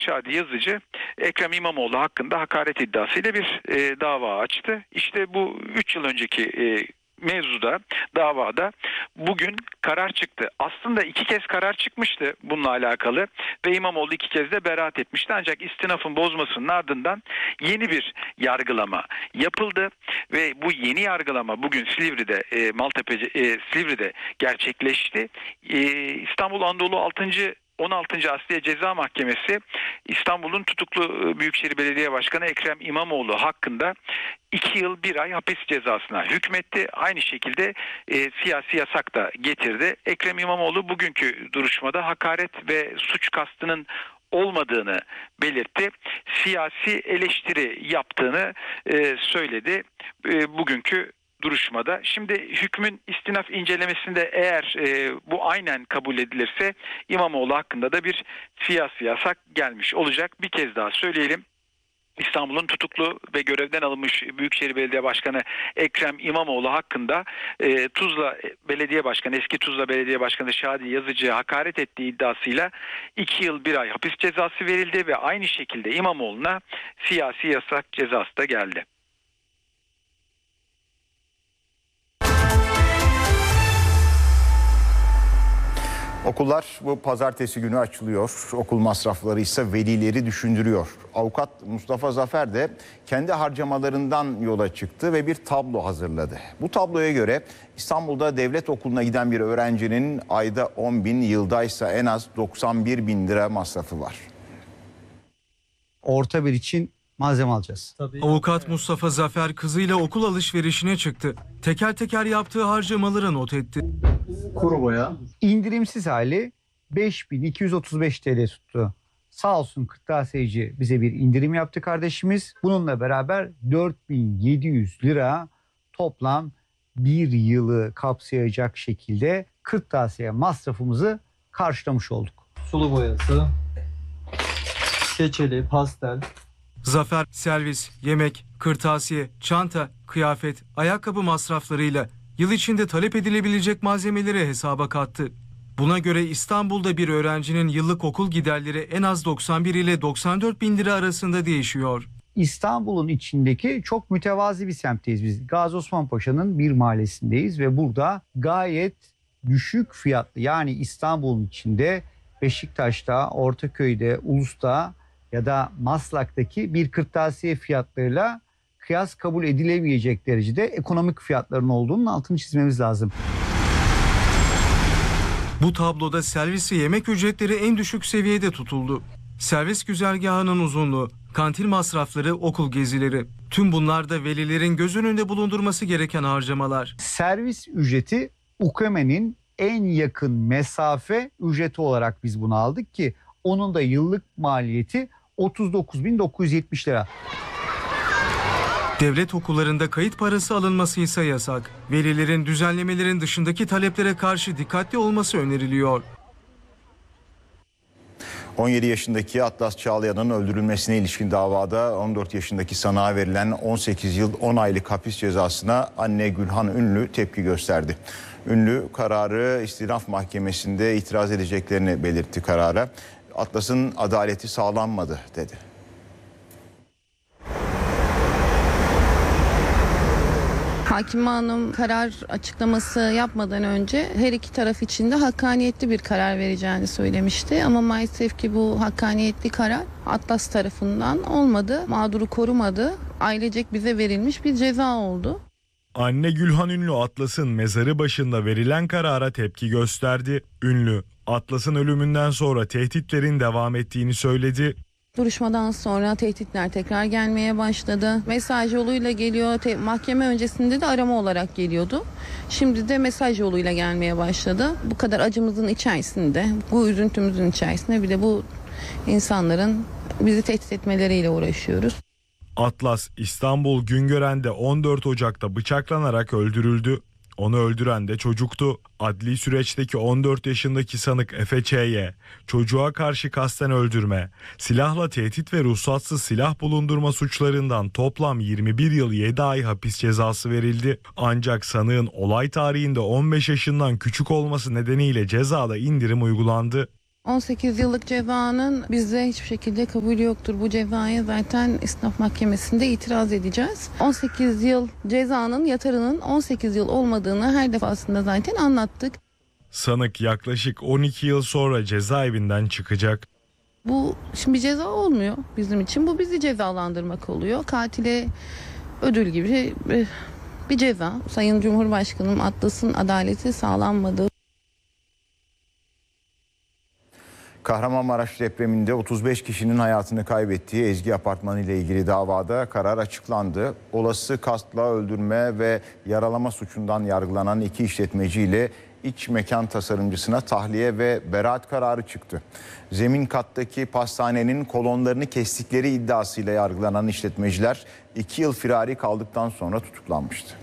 Şadi Yazıcı, Ekrem İmamoğlu hakkında hakaret iddiasıyla bir dava açtı. İşte bu 3 yıl önceki mevzuda, davada bugün karar çıktı. Aslında 2 kez karar çıkmıştı bununla alakalı ve İmamoğlu 2 kez de beraat etmişti. Ancak istinafın bozmasının ardından yeni bir yargılama yapıldı ve bu yeni yargılama bugün Silivri'de, Silivri'de gerçekleşti. İstanbul Anadolu 16. Asliye Ceza Mahkemesi İstanbul'un tutuklu Büyükşehir Belediye Başkanı Ekrem İmamoğlu hakkında 2 yıl 1 ay hapis cezasına hükmetti. Aynı şekilde siyasi yasak da getirdi. Ekrem İmamoğlu bugünkü duruşmada hakaret ve suç kastının olmadığını belirtti. Siyasi eleştiri yaptığını söyledi bugünkü duruşmada. Şimdi hükmün istinaf incelemesinde eğer bu aynen kabul edilirse İmamoğlu hakkında da bir siyasi yasak gelmiş olacak. Bir kez daha söyleyelim. İstanbul'un tutuklu ve görevden alınmış Büyükşehir Belediye Başkanı Ekrem İmamoğlu hakkında Tuzla Belediye Başkanı, eski Tuzla Belediye Başkanı Şadi Yazıcı'ya hakaret ettiği iddiasıyla 2 yıl 1 ay hapis cezası verildi ve aynı şekilde İmamoğlu'na siyasi yasak cezası da geldi. Okullar bu pazartesi günü açılıyor. Okul masrafları ise velileri düşündürüyor. Avukat Mustafa Zafer de kendi harcamalarından yola çıktı ve bir tablo hazırladı. Bu tabloya göre İstanbul'da devlet okuluna giden bir öğrencinin ayda 10.000, yıldaysa en az 91.000 lira masrafı var. Orta bir için malzeme alacağız. Avukat Mustafa Zafer kızıyla okul alışverişine çıktı. Teker teker yaptığı harcamaları not etti. Kuru boya. İndirimsiz hali 5.235 TL tuttu. Sağ olsun kırtasiyeci bize bir indirim yaptı kardeşimiz. Bununla beraber 4.700 lira toplam bir yılı kapsayacak şekilde kırtasiye masrafımızı karşılamış olduk. Sulu boyası, keçeli, pastel. Zafer servis, yemek, kırtasiye, çanta, kıyafet, ayakkabı masraflarıyla yıl içinde talep edilebilecek malzemeleri hesaba kattı. Buna göre İstanbul'da bir öğrencinin yıllık okul giderleri en az 91 ile 94 bin lira arasında değişiyor. İstanbul'un içindeki çok mütevazi bir semtteyiz biz. Gazi Osman Paşa'nın bir mahallesindeyiz ve burada gayet düşük fiyatlı, yani İstanbul'un içinde Beşiktaş'ta, Ortaköy'de, Ulus'ta ya da Maslak'taki bir kırtasiye fiyatlarıyla kıyas kabul edilemeyecek derecede ekonomik fiyatların olduğunun altını çizmemiz lazım. Bu tabloda servis ve yemek ücretleri en düşük seviyede tutuldu. Servis güzergahının uzunluğu, kantin masrafları, okul gezileri. Tüm bunlar da velilerin göz önünde bulundurması gereken harcamalar. Servis ücreti UKM'nin en yakın mesafe ücreti olarak biz bunu aldık ki onun da yıllık maliyeti 39.970 lira. Devlet okullarında kayıt parası alınması ise yasak. Velilerin düzenlemelerin dışındaki taleplere karşı dikkatli olması öneriliyor. 17 yaşındaki Atlas Çağlayan'ın öldürülmesine ilişkin davada 14 yaşındaki sanığa verilen 18 yıl 10 aylık hapis cezasına anne Gülhan Ünlü tepki gösterdi. Ünlü kararı istinaf mahkemesinde itiraz edeceklerini belirtti karara. Atlas'ın adaleti sağlanmadı dedi. Hakime Hanım karar açıklaması yapmadan önce her iki taraf için de hakkaniyetli bir karar vereceğini söylemişti. Ama maalesef ki bu hakkaniyetli karar Atlas tarafından olmadı. Mağduru korumadı. Ailecek bize verilmiş bir ceza oldu. Anne Gülhan Ünlü Atlas'ın mezarı başında verilen karara tepki gösterdi. Ünlü, Atlas'ın ölümünden sonra tehditlerin devam ettiğini söyledi. Duruşmadan sonra tehditler tekrar gelmeye başladı. Mesaj yoluyla geliyor. Mahkeme öncesinde de arama olarak geliyordu. Şimdi de mesaj yoluyla gelmeye başladı. Bu kadar acımızın içerisinde, bu üzüntümüzün içerisinde bir de bu insanların bizi tehdit etmeleriyle uğraşıyoruz. Atlas, İstanbul Güngören'de 14 Ocak'ta bıçaklanarak öldürüldü. Onu öldüren de çocuktu. Adli süreçteki 14 yaşındaki sanık Efe Ç'ye çocuğa karşı kasten öldürme, silahla tehdit ve ruhsatsız silah bulundurma suçlarından toplam 21 yıl 7 ay hapis cezası verildi. Ancak sanığın olay tarihinde 15 yaşından küçük olması nedeniyle cezada indirim uygulandı. 18 yıllık cevanın bizde hiçbir şekilde kabulü yoktur. Bu cezaya zaten İstinaf Mahkemesi'nde itiraz edeceğiz. 18 yıl cezanın yatarının 18 yıl olmadığını her defasında zaten anlattık. Sanık yaklaşık 12 yıl sonra cezaevinden çıkacak. Bu şimdi bir ceza olmuyor bizim için. Bu bizi cezalandırmak oluyor. Katile ödül gibi bir ceza. Sayın Cumhurbaşkanım Atlas'ın adaleti sağlanmadı. Kahramanmaraş depreminde 35 kişinin hayatını kaybettiği Ezgi Apartmanı ile ilgili davada karar açıklandı. Olası kastla öldürme ve yaralama suçundan yargılanan 2 işletmeci ile iç mekan tasarımcısına tahliye ve beraat kararı çıktı. Zemin kattaki pastanenin kolonlarını kestikleri iddiasıyla yargılanan işletmeciler 2 yıl firari kaldıktan sonra tutuklanmıştı.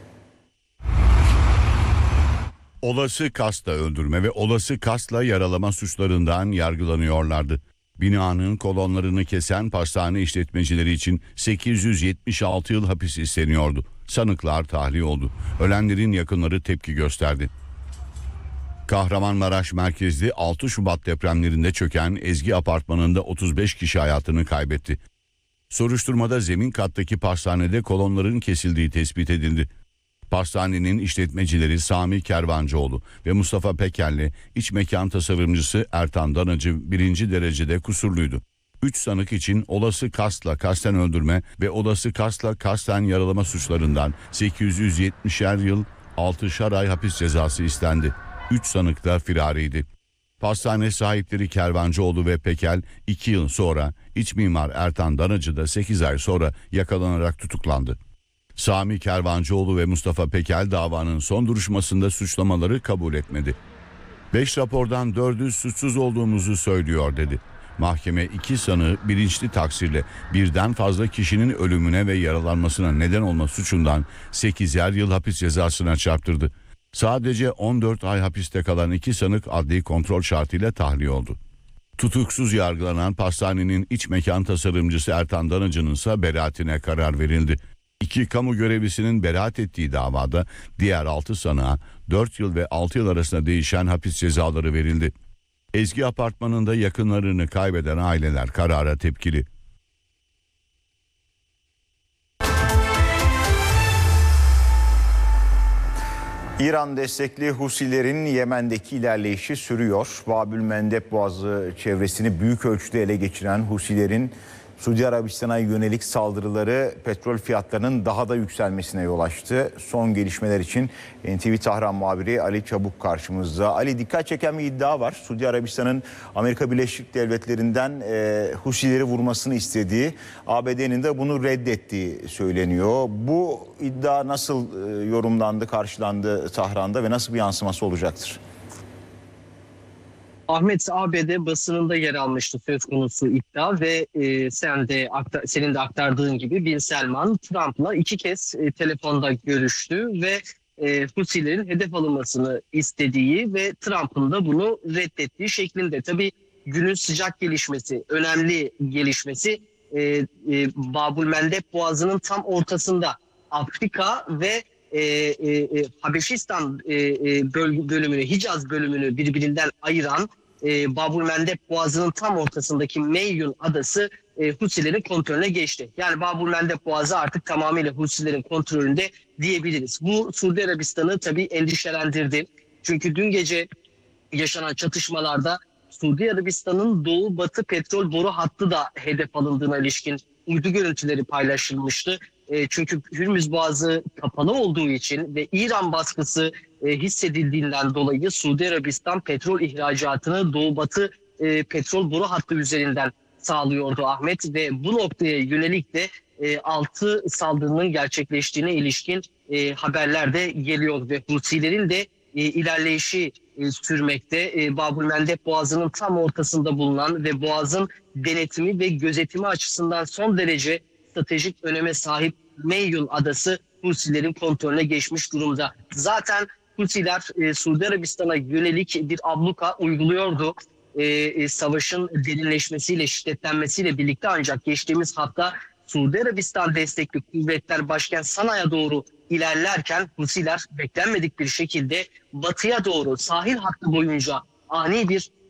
Olası kastla öldürme ve olası kastla yaralama suçlarından yargılanıyorlardı. Binanın kolonlarını kesen pastane işletmecileri için 876 yıl hapis isteniyordu. Sanıklar tahliye oldu. Ölenlerin yakınları tepki gösterdi. Kahramanmaraş merkezli 6 Şubat depremlerinde çöken Ezgi Apartmanı'nda 35 kişi hayatını kaybetti. Soruşturmada zemin kattaki pastanede kolonların kesildiği tespit edildi. Pastanenin işletmecileri Sami Kervancıoğlu ve Mustafa Peker'le iç mekan tasarımcısı Ertan Danacı 1. derecede kusurluydu. 3 sanık için olası kastla kasten öldürme ve olası kastla kasten yaralama suçlarından 870'er yıl 6'şar ay hapis cezası istendi. 3 sanık da firariydi. Pastane sahipleri Kervancıoğlu ve Pekel 2 yıl sonra, iç mimar Ertan Danacı da 8 ay sonra yakalanarak tutuklandı. Sami Kervancıoğlu ve Mustafa Pekel davanın son duruşmasında suçlamaları kabul etmedi. 5 rapordan 4'ü suçsuz olduğumuzu söylüyor dedi. Mahkeme 2 sanığı bilinçli taksirle birden fazla kişinin ölümüne ve yaralanmasına neden olma suçundan 8'er yıl hapis cezasına çarptırdı. Sadece 14 ay hapiste kalan 2 sanık adli kontrol şartıyla tahliye oldu. Tutuksuz yargılanan pastanenin iç mekan tasarımcısı Ertan Danacı'nın ise beraatine karar verildi. 2 kamu görevlisinin beraat ettiği davada diğer 6 sanığa 4 yıl ve 6 yıl arasında değişen hapis cezaları verildi. Ezgi Apartmanı'nda yakınlarını kaybeden aileler karara tepkili. İran destekli Husilerin Yemen'deki ilerleyişi sürüyor. Babülmendeb Boğazı çevresini büyük ölçüde ele geçiren Husilerin Suudi Arabistan'a yönelik saldırıları petrol fiyatlarının daha da yükselmesine yol açtı. Son gelişmeler için NTV Tahran muhabiri Ali Çabuk karşımızda. Ali, dikkat çeken bir iddia var. Suudi Arabistan'ın Amerika Birleşik Devletleri'nden Husileri vurmasını istediği, ABD'nin de bunu reddettiği söyleniyor. Bu iddia nasıl yorumlandı, karşılandı Tahran'da ve nasıl bir yansıması olacaktır? Ahmet, ABD basınında yer almıştı söz konusu iddia ve senin de aktardığın gibi Bin Selman Trump'la 2 kez telefonda görüştü ve Husilerin hedef alınmasını istediği ve Trump'ın da bunu reddettiği şeklinde. Tabii günün sıcak gelişmesi, önemli gelişmesi Babülmendeb Boğazı'nın tam ortasında Afrika ve Habeşistan bölümünü, Hicaz bölümünü birbirinden ayıran Babülmendeb Boğazı'nın tam ortasındaki Meyyun adası Husilerin kontrolüne geçti. Yani Babülmendeb Boğazı artık tamamıyla Husilerin kontrolünde diyebiliriz. Bu Suudi Arabistan'ı tabii endişelendirdi. Çünkü dün gece yaşanan çatışmalarda Suudi Arabistan'ın Doğu Batı petrol boru hattı da hedef alındığına ilişkin uydu görüntüleri paylaşılmıştı. Çünkü Hürmüz Boğazı kapalı olduğu için ve İran baskısı hissedildiğinden dolayı Suudi Arabistan petrol ihracatını Doğu Batı petrol boru hattı üzerinden sağlıyordu Ahmet ve bu noktaya yönelik de 6 saldırının gerçekleştiğine ilişkin haberler de geliyor ve Husilerin de ilerleyişi sürmekte. Babülmendeb Boğazı'nın tam ortasında bulunan ve Boğaz'ın denetimi ve gözetimi açısından son derece stratejik öneme sahip Meyyun adası Husilerin kontrolüne geçmiş durumda. Zaten Husiler Suudi Arabistan'a yönelik bir abluka uyguluyordu. Savaşın derinleşmesiyle, şiddetlenmesiyle birlikte, ancak geçtiğimiz hafta Suudi Arabistan destekli kuvvetler başkent Sana'ya doğru ilerlerken Husiler beklenmedik bir şekilde batıya doğru sahil hattı boyunca ani bir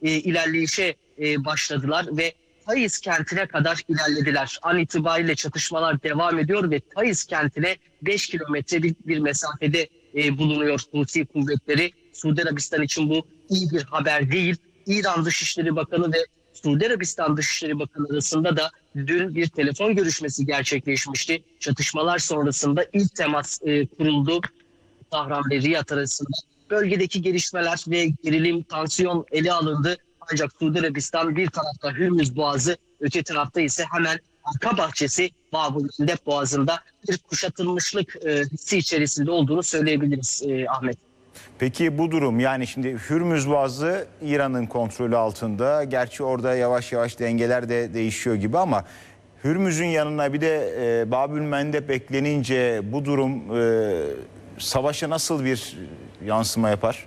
ilerleyişe başladılar ve Taiz kentine kadar ilerlediler. An itibariyle çatışmalar devam ediyor ve Taiz kentine 5 kilometre bir mesafede bulunuyor Husi kuvvetleri. Suudi Arabistan için bu iyi bir haber değil. İran Dışişleri Bakanı ve Suudi Arabistan Dışişleri Bakanı arasında da dün bir telefon görüşmesi gerçekleşmişti. Çatışmalar sonrasında ilk temas kuruldu Tahran ve Riyad arasında. Bölgedeki gelişmeler ve gerilim, tansiyon ele alındı. Ancak Suudi Arabistan bir tarafta Hürmüz Boğazı, öte tarafta ise hemen arka bahçesi Babul Mandeb Boğazı'nda bir kuşatılmışlık hissi içerisinde olduğunu söyleyebiliriz Ahmet. Peki bu durum, yani şimdi Hürmüz Boğazı İran'ın kontrolü altında. Gerçi orada yavaş yavaş dengeler de değişiyor gibi ama Hürmüz'ün yanına bir de Babül Mandeb eklenince bu durum savaşa nasıl bir yansıma yapar?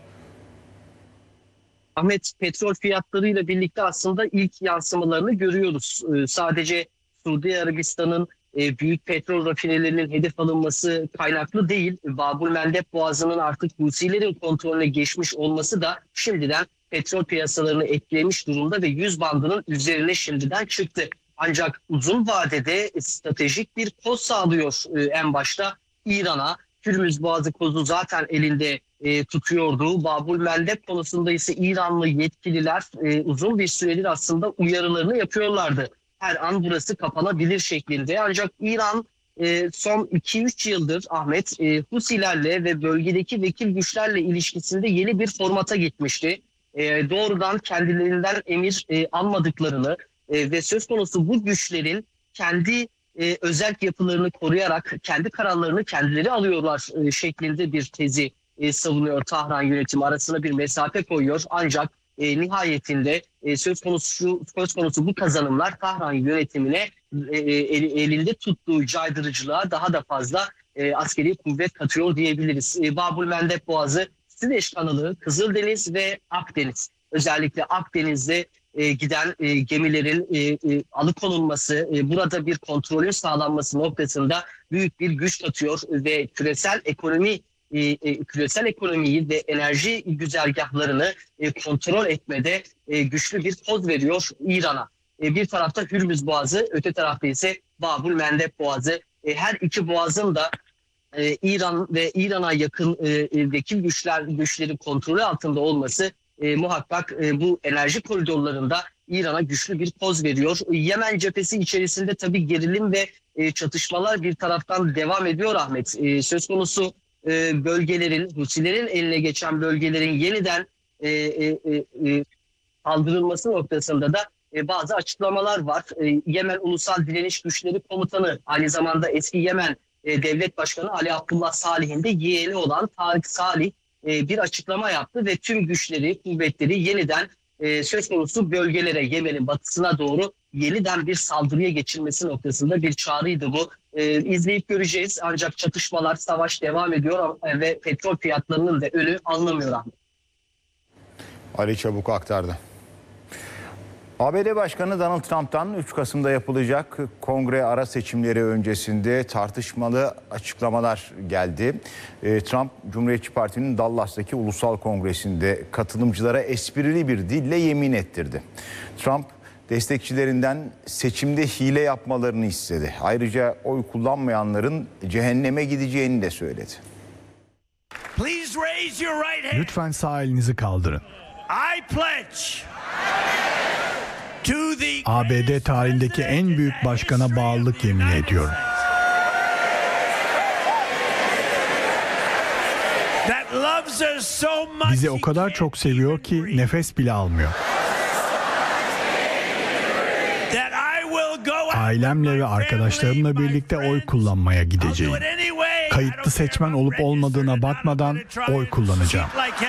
Ahmet, petrol fiyatlarıyla birlikte aslında ilk yansımalarını görüyoruz. Sadece Suudi Arabistan'ın büyük petrol rafinelerinin hedef alınması kaynaklı değil. Babul Mandeb Boğazı'nın artık Husilerin kontrolüne geçmiş olması da şimdiden petrol piyasalarını etkilemiş durumda ve 100 bandının üzerine şimdiden çıktı. Ancak uzun vadede stratejik bir koz sağlıyor en başta İran'a. Hürmüz Boğazı kozu zaten elinde tutuyordu. Babul Mandeb konusunda ise İranlı yetkililer uzun bir süredir aslında uyarılarını yapıyorlardı. Her an burası kapanabilir şeklinde. Ancak İran son 2-3 yıldır Ahmet Husilerle ve bölgedeki vekil güçlerle ilişkisinde yeni bir formata gitmişti. Doğrudan kendilerinden emir almadıklarını ve söz konusu bu güçlerin kendi özel yapılarını koruyarak kendi kararlarını kendileri alıyorlar şeklinde bir tezi savunuyor Tahran yönetimi. Arasına bir mesafe koyuyor ancak nihayetinde söz konusu bu kazanımlar Tahran yönetimine elinde tuttuğu caydırıcılığa daha da fazla askeri kuvvet katıyor diyebiliriz. Babul Mandeb Boğazı, Süveyş Kanalı, Kızıldeniz ve Akdeniz. Özellikle Akdeniz'de giden gemilerin alıkonulması, burada bir kontrolün sağlanması noktasında büyük bir güç katıyor ve küresel ekonomiyi ve enerji güzergahlarını kontrol etmede güçlü bir koz veriyor İran'a. Bir tarafta Hürmüz Boğazı, öte tarafta ise Babul Mandeb Boğazı. Her iki boğazın da İran ve İran'a yakın vekil güçlerin kontrolü altında olması muhakkak bu enerji koridorlarında İran'a güçlü bir koz veriyor. Yemen cephesi içerisinde tabii gerilim ve çatışmalar bir taraftan devam ediyor Ahmet. Söz konusu bölgelerin, Husilerin eline geçen bölgelerin yeniden kaldırılması noktasında da bazı açıklamalar var. Yemen Ulusal Direniş Güçleri Komutanı, aynı zamanda eski Yemen Devlet Başkanı Ali Abdullah Salih'in de yeğeni olan Tarık Salih bir açıklama yaptı ve tüm güçleri, kuvvetleri yeniden söz konusu bölgelere, Yemen'in batısına doğru yeniden bir saldırıya geçilmesi noktasında bir çağrıydı bu. İzleyip göreceğiz ancak çatışmalar, savaş devam ediyor ve petrol fiyatlarının da önü alınamıyor Ahmet. Ali Çabuk aktardı. ABD Başkanı Donald Trump'tan 3 Kasım'da yapılacak kongre ara seçimleri öncesinde tartışmalı açıklamalar geldi. Trump, Cumhuriyetçi Parti'nin Dallas'taki ulusal kongresinde katılımcılara esprili bir dille yemin ettirdi. Trump, destekçilerinden seçimde hile yapmalarını istedi. Ayrıca oy kullanmayanların cehenneme gideceğini de söyledi. Lütfen sağ elinizi kaldırın. ABD tarihindeki en büyük başkana bağlılık yemin ediyorum. Bizi o kadar çok seviyor ki nefes bile almıyor. Ailemle ve arkadaşlarımla birlikte oy kullanmaya gideceğim. Kayıtlı seçmen olup olmadığına bakmadan oy kullanacağım.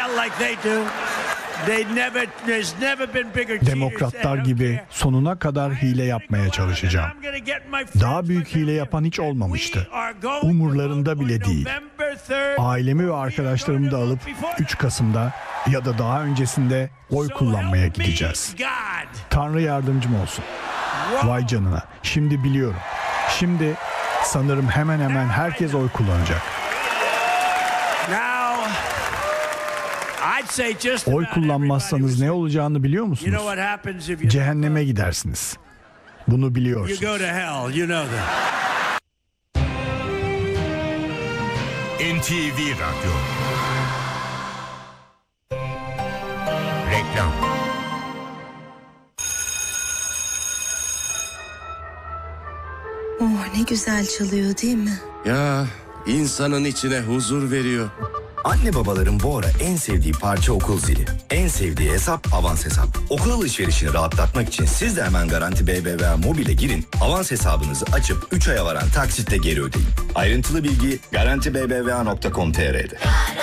Demokratlar gibi sonuna kadar hile yapmaya çalışacağım. Daha büyük hile yapan hiç olmamıştı. Umurlarında bile değil. Ailemi ve arkadaşlarımı da alıp 3 Kasım'da ya da daha öncesinde oy kullanmaya gideceğiz. Tanrı yardımcım olsun. Vay canına. Şimdi biliyorum. Şimdi sanırım hemen hemen herkes oy kullanacak. Oy kullanmazsanız ne olacağını biliyor musunuz? Cehenneme gidersiniz. Bunu biliyorsunuz. NTV Radyo. Reklam. Oh, ne güzel çalıyor değil mi? Ya insanın içine huzur veriyor. Anne babaların bu ara en sevdiği parça okul zili. En sevdiği hesap avans hesap. Okul alışverişini rahatlatmak için siz de hemen Garanti BBVA Mobil'e girin. Avans hesabınızı açıp 3 aya varan taksitle geri ödeyin. Ayrıntılı bilgi garantibbva.com.tr'de.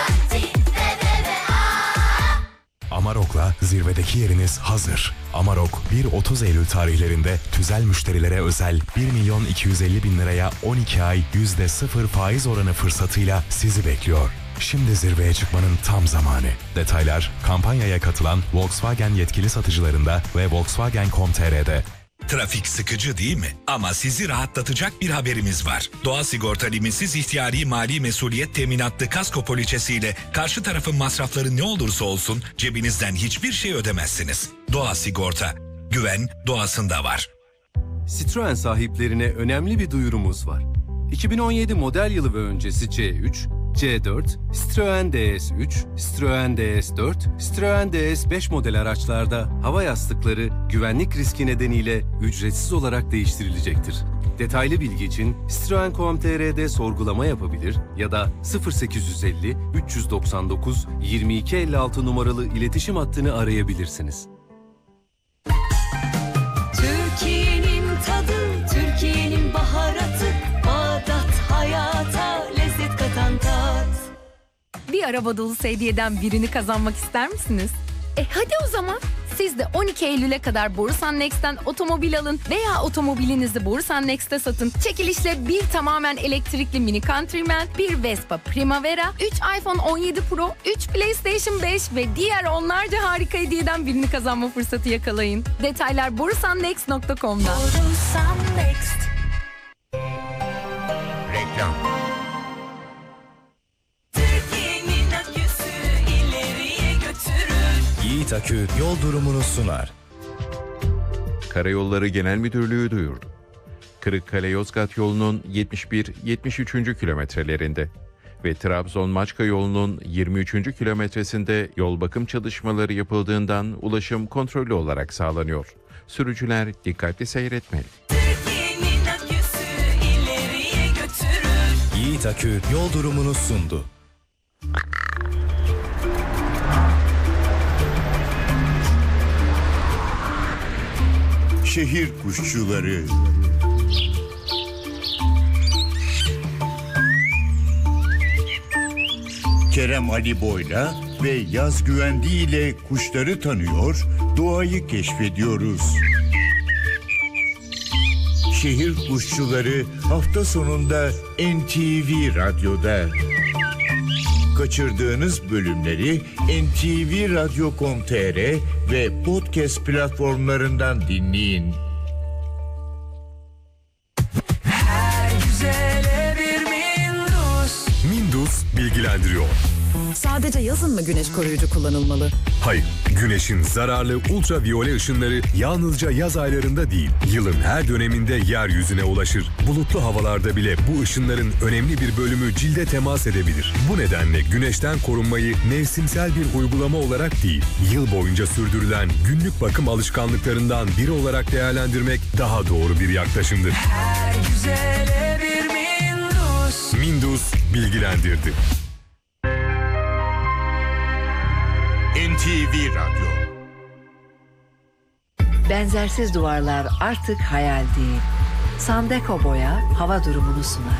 Amarok'la zirvedeki yeriniz hazır. Amarok 1-30 Eylül tarihlerinde tüzel müşterilere özel 1.250.000 liraya 12 ay %0 faiz oranı fırsatıyla sizi bekliyor. Şimdi zirveye çıkmanın tam zamanı. Detaylar kampanyaya katılan Volkswagen yetkili satıcılarında ve Volkswagen.com.tr'de. Trafik sıkıcı değil mi? Ama sizi rahatlatacak bir haberimiz var. Doğa Sigorta limitsiz ihtiyari mali mesuliyet teminatlı kasko poliçesiyle karşı tarafın masrafları ne olursa olsun cebinizden hiçbir şey ödemezsiniz. Doğa Sigorta. Güven doğasında var. Citroen sahiplerine önemli bir duyurumuz var. 2017 model yılı ve öncesi C3, C4, Citroen DS3, Citroen DS4, Citroen DS5 model araçlarda hava yastıkları güvenlik riski nedeniyle ücretsiz olarak değiştirilecektir. Detaylı bilgi için Citroen.com.tr'de sorgulama yapabilir ya da 0850 399 2256 numaralı iletişim hattını arayabilirsiniz. Türkiye'nin tadı, Türkiye'nin baharatı, Bağdat hayata lezzet katan tat. Bir araba dolusu hediyeden birini kazanmak ister misiniz? Hadi o zaman. Siz de 12 Eylül'e kadar Borusan Next'ten otomobil alın veya otomobilinizi Borusan Next'te satın. Çekilişle bir tamamen elektrikli Mini Countryman, bir Vespa Primavera, 3 iPhone 17 Pro, 3 PlayStation 5 ve diğer onlarca harika hediyeden birini kazanma fırsatı yakalayın. Detaylar borusannext.com'da. Borusan Next. Reklam. Türkiye'nin aküsü ileriye götürür. Yiğit Akü yol durumunu sunar. Karayolları Genel Müdürlüğü duyurdu. Kırıkkale-Yozgat yolunun 71-73. kilometrelerinde ve Trabzon-Maçka yolunun 23. kilometresinde yol bakım çalışmaları yapıldığından ulaşım kontrollü olarak sağlanıyor. Sürücüler dikkatli seyretmeli. Türkiye'nin aküsü ileriye götürür. Yiğit Akü yol durumunu sundu. Şehir kuşçuları. Kerem Ali Boy'la ve Yaz Güvendi ile kuşları tanıyor, doğayı keşfediyoruz. Şehir kuşçuları hafta sonunda NTV Radyo'da. Kaçırdığınız bölümleri ntvradio.com.tr ve podcast platformlarından dinleyin. Her güzele bir Mindus. Mindus bilgilendiriyor. Sadece yazın mı güneş koruyucu kullanılmalı? Hayır, güneşin zararlı ultraviyole ışınları yalnızca yaz aylarında değil, yılın her döneminde yeryüzüne ulaşır. Bulutlu havalarda bile bu ışınların önemli bir bölümü cilde temas edebilir. Bu nedenle güneşten korunmayı mevsimsel bir uygulama olarak değil, yıl boyunca sürdürülen günlük bakım alışkanlıklarından biri olarak değerlendirmek daha doğru bir yaklaşımdır. Her güzele bir Mindus. Mindus bilgilendirdi. NTV Radyo. Benzersiz duvarlar artık hayal değil. Sandeko Boya hava durumunu sunar.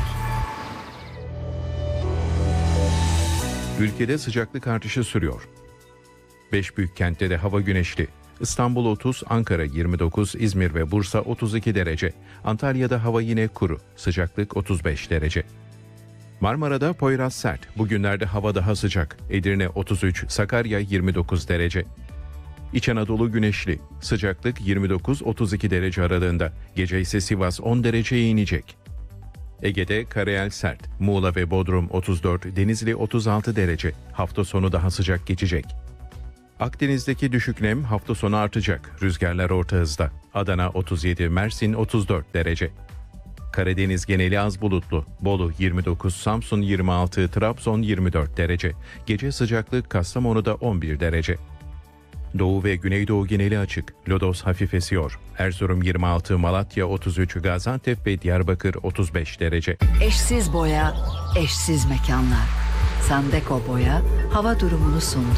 Ülkede sıcaklık artışı sürüyor. 5 büyük kentte de hava güneşli. İstanbul 30, Ankara 29, İzmir ve Bursa 32 derece. Antalya'da hava yine kuru. Sıcaklık 35 derece. Marmara'da Poyraz sert. Bugünlerde hava daha sıcak. Edirne 33, Sakarya 29 derece. İç Anadolu güneşli. Sıcaklık 29-32 derece aralığında. Gece ise Sivas 10 dereceye inecek. Ege'de karayel sert. Muğla ve Bodrum 34, Denizli 36 derece. Hafta sonu daha sıcak geçecek. Akdeniz'deki düşük nem hafta sonu artacak. Rüzgarlar orta hızda. Adana 37, Mersin 34 derece. Karadeniz geneli az bulutlu. Bolu 29, Samsun 26, Trabzon 24 derece. Gece sıcaklık Kastamonu'da 11 derece. Doğu ve Güneydoğu geneli açık. Lodos hafif esiyor. Erzurum 26, Malatya 33, Gaziantep ve Diyarbakır 35 derece. Eşsiz boya, eşsiz mekanlar. Sandeko Boya hava durumunu sundu.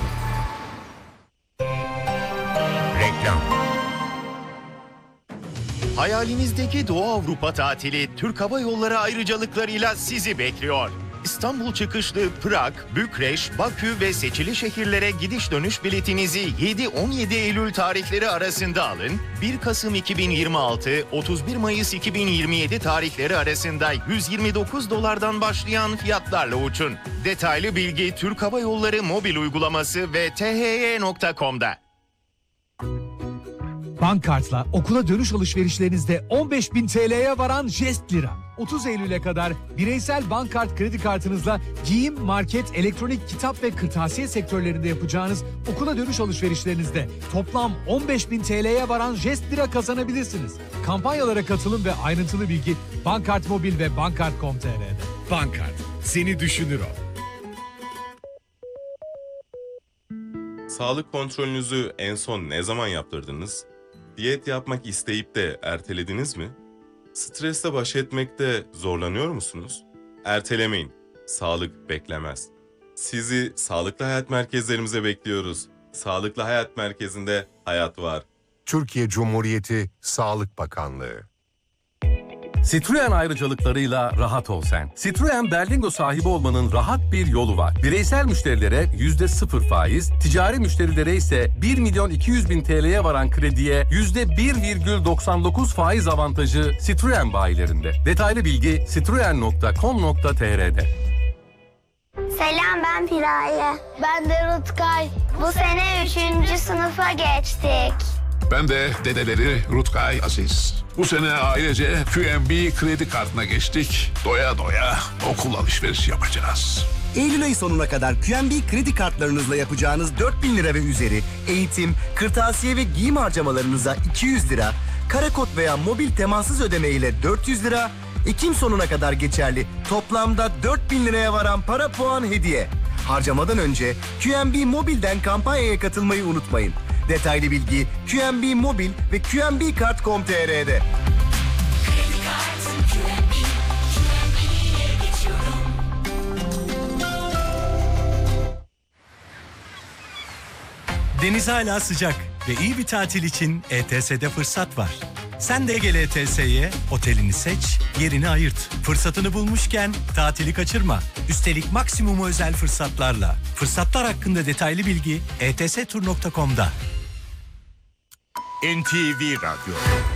Reklam. Hayalinizdeki Doğu Avrupa tatili Türk Hava Yolları ayrıcalıklarıyla sizi bekliyor. İstanbul çıkışlı Prag, Bükreş, Bakü ve seçili şehirlere gidiş dönüş biletinizi 7-17 Eylül tarihleri arasında alın. 1 Kasım 2026, 31 Mayıs 2027 tarihleri arasında $129'dan başlayan fiyatlarla uçun. Detaylı bilgi Türk Hava Yolları mobil uygulaması ve thy.com'da. Bankkart'la okula dönüş alışverişlerinizde 15.000 TL'ye varan jest lira. 30 Eylül'e kadar bireysel Bankkart kredi kartınızla giyim, market, elektronik, kitap ve kırtasiye sektörlerinde yapacağınız okula dönüş alışverişlerinizde toplam 15.000 TL'ye varan jest lira kazanabilirsiniz. Kampanyalara katılın ve ayrıntılı bilgi Bankkart Mobil ve Bankkart.com.tr'de. Bankkart, seni düşünür o. Sağlık kontrolünüzü en son ne zaman yaptırdınız? Diyet yapmak isteyip de ertelediniz mi? Stresle baş etmekte zorlanıyor musunuz? Ertelemeyin. Sağlık beklemez. Sizi Sağlıklı Hayat Merkezlerimize bekliyoruz. Sağlıklı Hayat Merkezi'nde hayat var. Türkiye Cumhuriyeti Sağlık Bakanlığı. Citroen ayrıcalıklarıyla rahat ol sen. Citroen Berlingo sahibi olmanın rahat bir yolu var. Bireysel müşterilere %0 faiz, ticari müşterilere ise 1.200.000 TL'ye varan krediye %1,99 faiz avantajı Citroen bayilerinde. Detaylı bilgi citroen.com.tr'de. Selam, ben Piraye. Ben de Rutkay. Bu sene 3. sınıfa geçtik. Ben de dedeleri Rutkay Aziz. Bu sene ailece QNB kredi kartına geçtik. Doya doya okul alışverişi yapacağız. Eylül ayı sonuna kadar QNB kredi kartlarınızla yapacağınız 4.000 lira ve üzeri eğitim, kırtasiye ve giyim harcamalarınıza 200 lira, karakod veya mobil temassız ödeme ile 400 lira, Ekim sonuna kadar geçerli toplamda 4.000 liraya varan para puan hediye. Harcamadan önce QNB Mobil'den kampanyaya katılmayı unutmayın. Detaylı bilgi QNB Mobil ve QNBkart.com.tr'de. Deniz hala sıcak ve iyi bir tatil için ETS'de fırsat var. Sen de gel ETS'ye, otelini seç, yerini ayırt. Fırsatını bulmuşken tatili kaçırma. Üstelik maksimumu özel fırsatlarla. Fırsatlar hakkında detaylı bilgi etstur.com'da. NTV Radyo.